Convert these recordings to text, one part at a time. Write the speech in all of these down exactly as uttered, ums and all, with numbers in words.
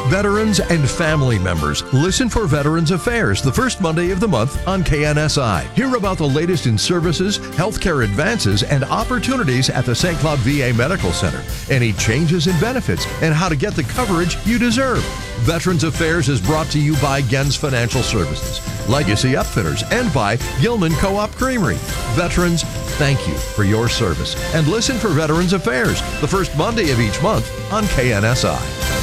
Veterans and family members, listen for Veterans Affairs the first Monday of the month on K N S I. Hear about the latest in services, healthcare advances, and opportunities at the Saint Cloud V A Medical Center. Any changes in benefits and how to get the coverage you deserve. Veterans Affairs is brought to you by Gens Financial Services, Legacy Upfitters, and by Gilman Co-op Creamery. Veterans, thank you for your service. And listen for Veterans Affairs the first Monday of each month on K N S I.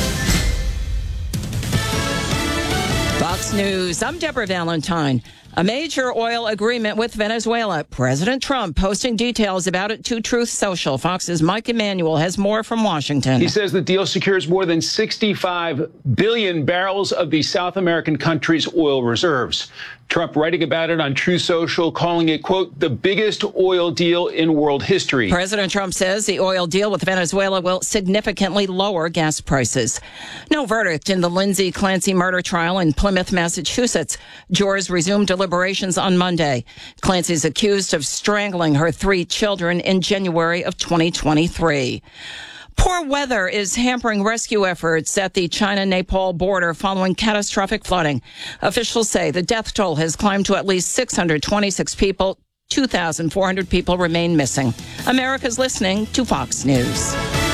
Fox News, I'm Deborah Valentine. A major oil agreement with Venezuela. President Trump posting details about it to Truth Social. Fox's Mike Emanuel has more from Washington. He says the deal secures more than sixty-five billion barrels of the South American country's oil reserves. Trump writing about it on Truth Social, calling it, quote, the biggest oil deal in world history. President Trump says the oil deal with Venezuela will significantly lower gas prices. No verdict in the Lindsay Clancy murder trial in Plymouth, Massachusetts. Jurors resumed deliberations on Monday. Clancy's accused of strangling her three children in January of twenty twenty-three. Poor weather is hampering rescue efforts at the China-Nepal border following catastrophic flooding. Officials say the death toll has climbed to at least six hundred twenty-six people. two thousand four hundred people remain missing. America's listening to Fox News.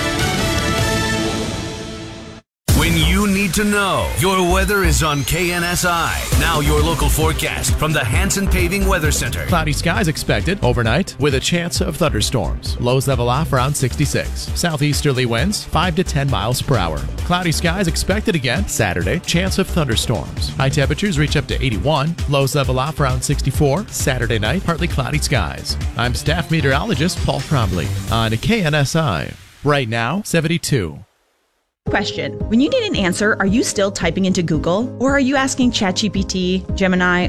When you need to know, your weather is on K N S I. Now your local forecast from the Hanson Paving Weather Center. Cloudy skies expected overnight with a chance of thunderstorms. Lows level off around sixty-six. Southeasterly winds five to ten miles per hour. Cloudy skies expected again Saturday. Chance of thunderstorms. High temperatures reach up to eighty-one. Lows level off around sixty-four. Saturday night, partly cloudy skies. I'm staff meteorologist Paul Trombley on K N S I. Right now, seventy-two. Question. When you need an answer, are you still typing into Google? Or are you asking ChatGPT, Gemini,